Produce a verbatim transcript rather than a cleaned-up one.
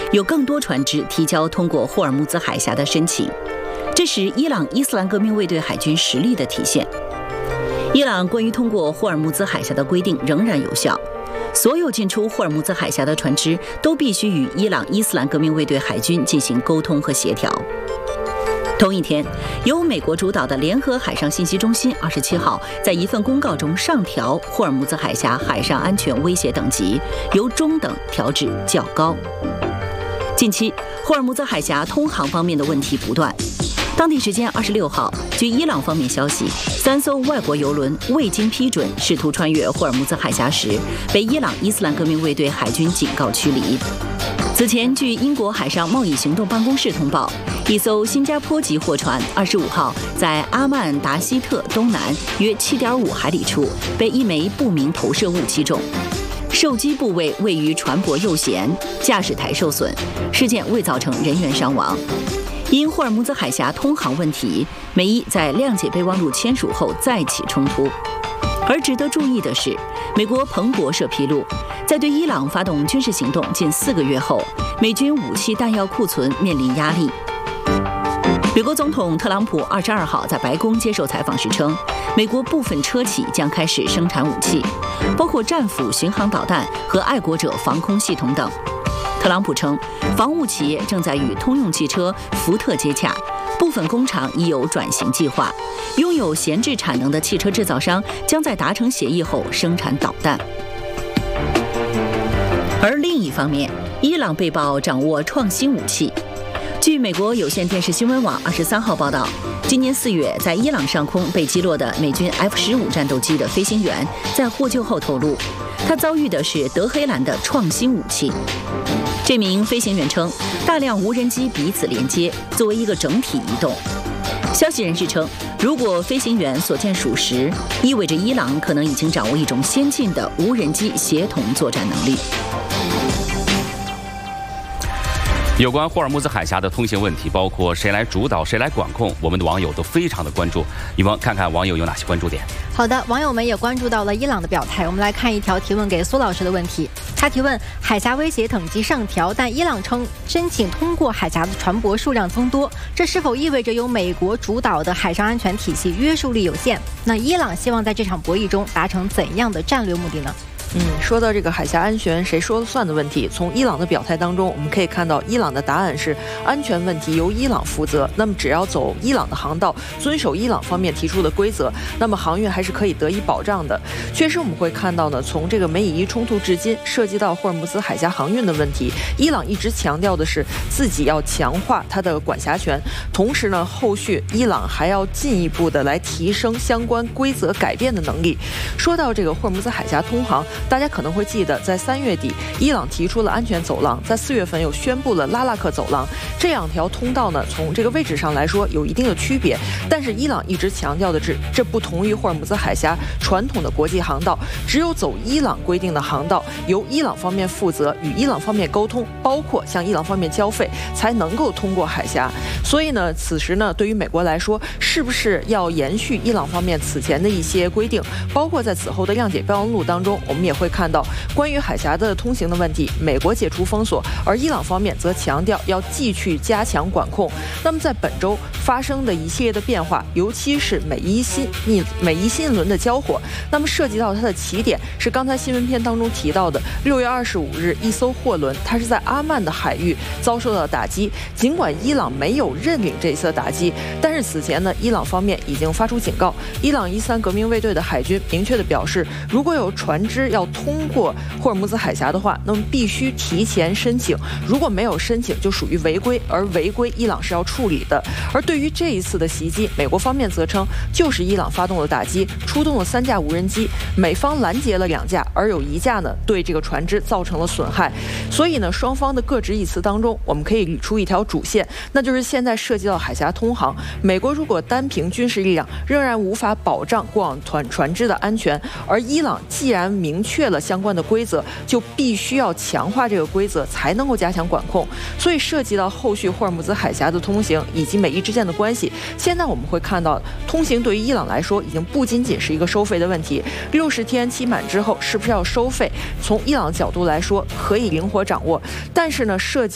有更多船只提交通过霍尔木兹海峡的申请，这是伊朗伊斯兰革命卫队海军实力的体现。伊朗关于通过霍尔木兹海峡的规定仍然有效，所有进出霍尔木兹海峡的船只都必须与伊朗伊斯兰革命卫队海军进行沟通和协调。同一天，由美国主导的联合海上信息中心二十七号在一份公告中上调霍尔木兹海峡海上安全威胁等级，由中等调至较高。近期，霍尔木兹海峡通航方面的问题不断。当地时间二十六号，据伊朗方面消息，三艘外国油轮未经批准试图穿越霍尔木兹海峡时，被伊朗伊斯兰革命卫队海军警告驱离。此前，据英国海上贸易行动办公室通报，一艘新加坡籍货船二十五号在阿曼达希特东南约 七点五海里处被一枚不明投射物击中，受击部位位于船舶右舷，驾驶台受损，事件未造成人员伤亡。因霍尔木兹海峡通航问题，美伊在谅解备忘录签署后再起冲突。而值得注意的是，美国彭博社披露，在对伊朗发动军事行动近四个月后，美军武器弹药库存面临压力。美国总统特朗普二十二号在白宫接受采访时称，美国部分车企将开始生产武器，包括战斧巡航导弹和爱国者防空系统等。特朗普称，防务企业正在与通用汽车、福特接洽，部分工厂已有转型计划，拥有闲置产能的汽车制造商将在达成协议后生产导弹。而另一方面，伊朗被曝掌握创新武器。据美国有线电视新闻网二十三号报道，今年四月在伊朗上空被击落的美军 F 十五 战斗机的飞行员在获救后透露，他遭遇的是德黑兰的创新武器。这名飞行员称，大量无人机彼此连接，作为一个整体移动。消息人士称，如果飞行员所见属实，意味着伊朗可能已经掌握一种先进的无人机协同作战能力。 有关霍尔木兹海峡的通行问题，包括谁来主导、谁来管控，我们的网友都非常的关注。你们看看网友有哪些关注点？ 好的，网友们也关注到了伊朗的表态。我们来看一条提问给苏老师的问题。他提问：海峡威胁等级上调，但伊朗称申请通过海峡的船舶数量增多，这是否意味着由美国主导的海上安全体系约束力有限？那伊朗希望在这场博弈中达成怎样的战略目的呢？ 嗯，说到这个海峡安全谁说了算的问题，从伊朗的表态当中，我们可以看到伊朗的答案是安全问题由伊朗负责。那么只要走伊朗的航道，遵守伊朗方面提出的规则，那么航运还是可以得以保障的。确实我们会看到呢，从这个美以伊冲突至今，涉及到霍尔木兹海峡航运的问题，伊朗一直强调的是自己要强化它的管辖权，同时呢，后续伊朗还要进一步的来提升相关规则改变的能力。说到这个霍尔木兹海峡通航，大家可能会记得，在三月底，伊朗提出了安全走廊，在四月份又宣布了拉拉克走廊。这两条通道呢，从这个位置上来说有一定的区别，但是伊朗一直强调的是，这不同于霍尔木兹海峡传统的国际航道，只有走伊朗规定的航道，由伊朗方面负责，与伊朗方面沟通，包括向伊朗方面交费，才能够通过海峡。所以呢，此时呢，对于美国来说，是不是要延续伊朗方面此前的一些规定，包括在此后的谅解备忘录当中，我们也会看到关于海峡的通行的问题，美国解除封锁，而伊朗方面则强调要继续加强管控。那么在本周发生的一系列的变化，尤其是美伊新美伊新一轮的交火，那么涉及到它的起点是刚才新闻片当中提到的六月二十五日一艘货轮，它是在阿曼的海域遭受到打击。尽管伊朗没有认领这一次打击，但是此前呢，伊朗方面已经发出警告。伊朗伊斯兰革命卫队的海军明确的表示，如果有船只要通过霍尔木兹海峡的话，那么必须提前申请，如果没有申请就属于违规，而违规伊朗是要处理的。而对于这一次的袭击，美国方面则称就是伊朗发动了打击，出动了三架无人机，美方拦截了两架，而有一架呢对这个船只造成了损害。所以呢，双方的各执一词当中，我们可以捋出一条主线，那就是现在涉及到海峡通航，美国如果单凭军事力量仍然无法保障过往船船只的安全，而伊朗既然明确了相关的规则，就必须要强化这个规则，才能够加强管控。所以涉及到后续霍尔木兹海峡的通行以及美伊之间的关系，现在我们会看到，通行对于伊朗来说，已经不仅仅是一个收费的问题。六十天期满之后，是不是要收费？从伊朗角度来说，可以灵活掌握，但是呢，涉及